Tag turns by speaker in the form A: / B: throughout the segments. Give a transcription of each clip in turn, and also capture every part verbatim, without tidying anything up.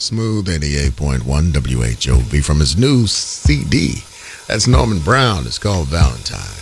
A: Smooth eighty-eight point one W H O V from his new C D. That's Norman Brown. It's called Valentine.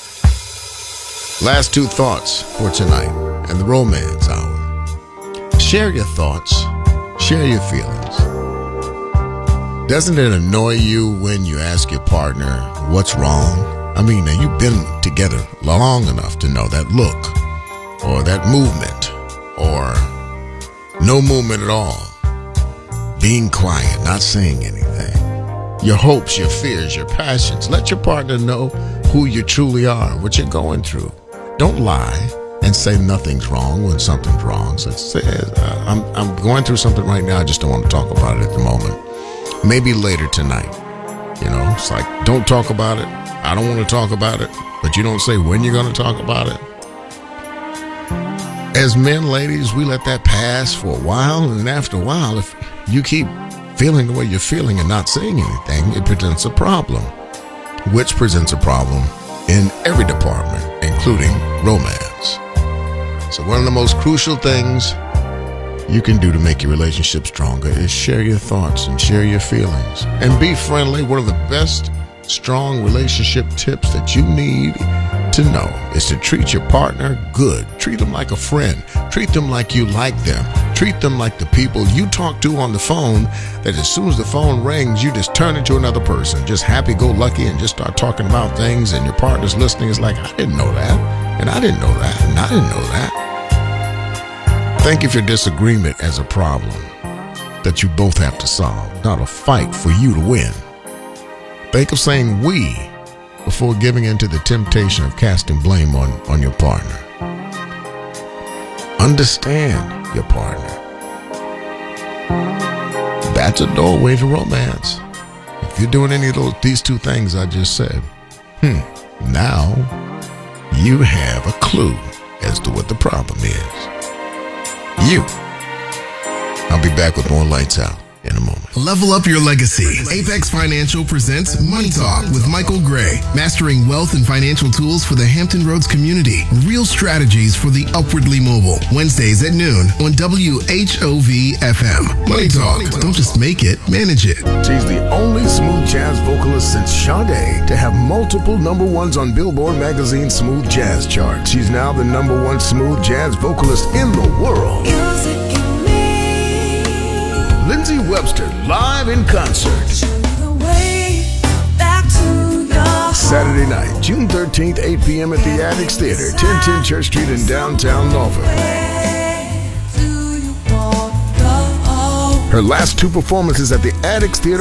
A: Last two thoughts for tonight and the Romance Hour. Share your thoughts. Share your feelings. Doesn't it annoy you when you ask your partner what's wrong? I mean, now you've been together long enough to know that look or that movement or no movement at all. Being quiet, not saying anything. Your hopes, your fears, your passions. Let your partner know who you truly are, what you're going through. Don't lie and say nothing's wrong when something's wrong. So say, uh, I'm, I'm going through something right now. I just don't want to talk about it at the moment. Maybe later tonight. You know, it's like, don't talk about it. I don't want to talk about it. But you don't say when you're going to talk about it. As men, ladies, we let that pass for a while. And after a while, if you keep feeling the way you're feeling and not saying anything, it presents a problem, which presents a problem in every department, including romance. So one of the most crucial things you can do to make your relationship stronger is share your thoughts and share your feelings and be friendly. One of the best strong relationship tips that you need to know is to treat your partner good. Treat them like a friend. Treat them like you like them. Treat them like the people you talk to on the phone, that as soon as the phone rings, you just turn into another person, just happy-go-lucky, and just start talking about things, and your partner's listening. Is like, I didn't know that, and I didn't know that, and I didn't know that. Think of your disagreement as a problem that you both have to solve, not a fight for you to win. Think of saying we before giving in to the temptation of casting blame on, on your partner. Understand your partner. That's a doorway to romance. If you're doing any of those, these two things I just said, hmm, now you have a clue as to what the problem is. You. I'll be back with more Lights Out in a moment.
B: Level up your legacy. Apex Financial presents Money Talk with Michael Gray. Mastering wealth and financial tools for the Hampton Roads community. Real strategies for the upwardly mobile. Wednesdays at noon on W H O V F M. Money Talk. Don't just make it, manage it.
C: She's the only smooth jazz vocalist since Sade to have multiple number ones on Billboard Magazine's Smooth Jazz chart. She's now the number one smooth jazz vocalist in the world. Lindsay Webster, live in concert. Saturday night, June thirteenth, eight p.m. at the Addicts Theater, ten ten Church Street in downtown Norfolk. Her last two performances at the Addicts Theater